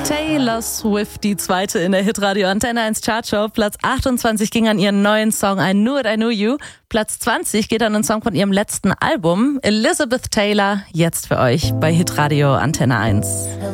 Taylor Swift, die zweite in der Hitradio Antenne 1 Chartshow. Platz 28 ging an ihren neuen Song I Knew It, I Knew You. Platz 20 geht an einen Song von ihrem letzten Album. Elizabeth Taylor, jetzt für euch bei Hitradio Antenne 1.